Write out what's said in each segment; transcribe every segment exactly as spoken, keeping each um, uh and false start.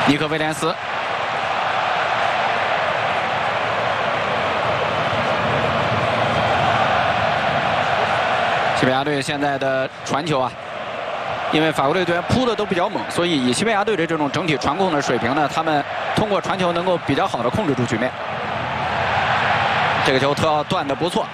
尼克威廉斯。 西班牙队现在的传球啊，因为法国队队员扑的都比较猛，所以以西班牙队的这种整体传控的水平呢，他们通过传球能够比较好的控制住局面。这个球特奥断的不错。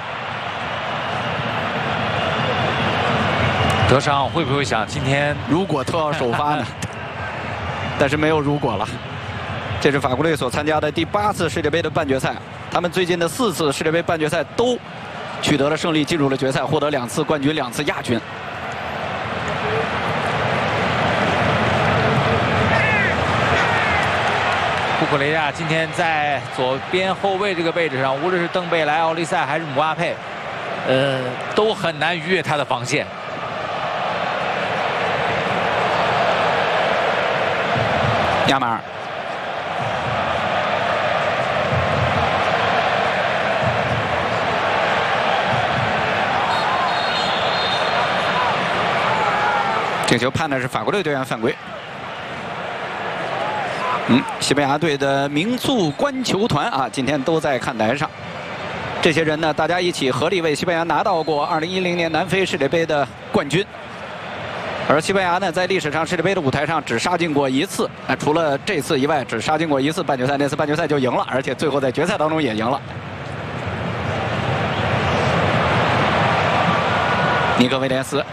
德尚会不会想今天如果特奥首发呢？但是没有如果了。这是法国队所参加的第八次世界杯的半决赛，他们最近的四次世界杯半决赛都 取得了胜利，进入了决赛，获得两次冠军，两次亚军。 库库雷亚今天在左边后卫这个位置上，无论是登贝莱、奥利塞还是姆巴佩，呃，都很难逾越他的防线。 亚马尔。 这球判的是法国队队员犯规。嗯，西班牙队的名宿观球团啊，今天都在看台上。这些人呢，大家一起合力为西班牙拿到过二零一零年南非世界杯的冠军。而西班牙呢，在历史上世界杯的舞台上只杀进过一次，啊，除了这次以外，只杀进过一次半决赛，那次半决赛就赢了，而且最后在决赛当中也赢了。尼克威廉斯。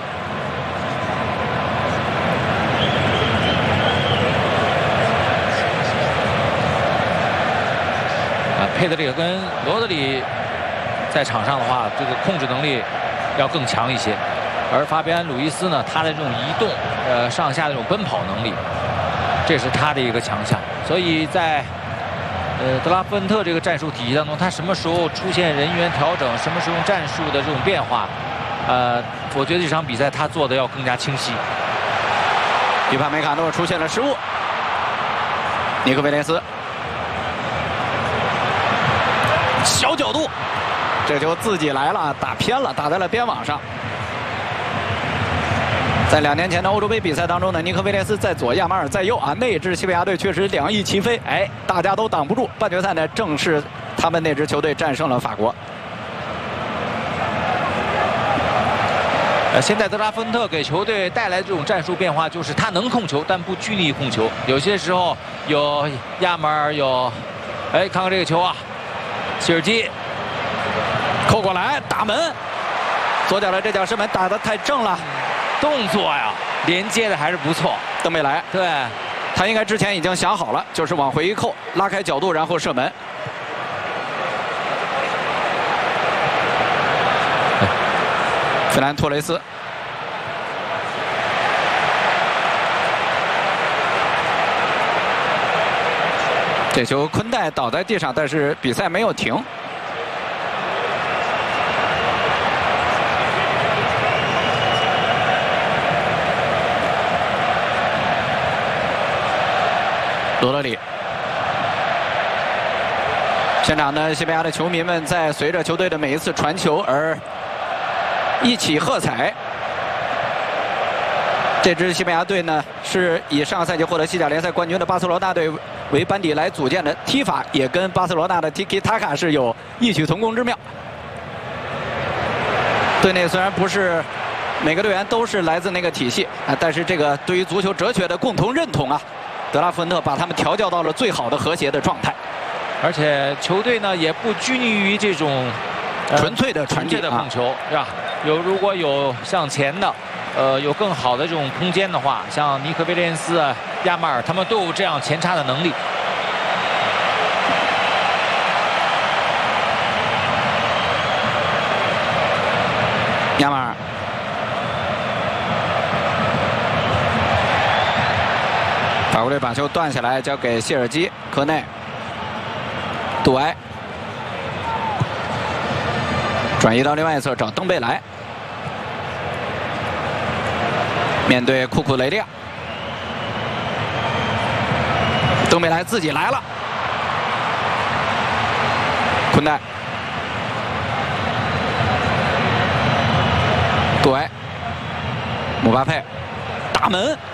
佩德里跟罗德里在场上的话，这个控制能力要更强一些。而法比安·鲁伊斯呢，他的这种移动、呃上下的这种奔跑能力，这是他的一个强项。所以在呃德拉夫恩特这个战术体系当中，他什么时候出现人员调整，什么时候用战术的这种变化，呃，我觉得这场比赛他做的要更加清晰。 迪帕梅卡诺出现了失误，尼克威廉斯。 小角度，这球自己来了，打偏了，打在了边网上。在两年前的欧洲杯比赛当中呢，尼克威廉斯在左，亚马尔在右啊，那支西班牙队确实两翼齐飞，哎，大家都挡不住。半决赛呢，正是他们那支球队战胜了法国。 呃，现在德拉芬特给球队带来这种战术变化，就是他能控球，但不拘泥于控球。有些时候有亚马尔，有，哎，看看这个球啊。 切尔基扣过来打门，左脚的这脚射门打得太正了， 动作呀连接的还是不错。 登贝莱， 对， 他应该之前已经想好了，就是往回一扣，拉开角度，然后射门。费兰托雷斯。 这球昆代倒在地上，但是比赛没有停。罗德里，现场呢，西班牙的球迷们在随着球队的每一次传球而一起喝彩。 这支西班牙队呢，是以上个赛季获得西甲联赛冠军的巴塞罗那队为班底来组建的，踢法也跟巴塞罗那的 Tiki Taka 是有异曲同工之妙。队内虽然不是每个队员都是来自那个体系啊，但是这个对于足球哲学的共同认同啊，德拉夫恩特把他们调教到了最好的和谐的状态。 而且球队呢也不拘泥于这种、 呃、纯粹的传递的控球，是吧？有如果有向前的。 呃，有更好的这种空间的话，像尼克威廉斯啊、亚马尔，他们都有这样前插的能力。 亚马尔，法国队把球断下来，交给谢尔基、科内、杜埃，转移到另外一侧找登贝莱。 面对库库雷利亚，登贝莱自己来了，昆代，杜埃，姆巴佩，大门，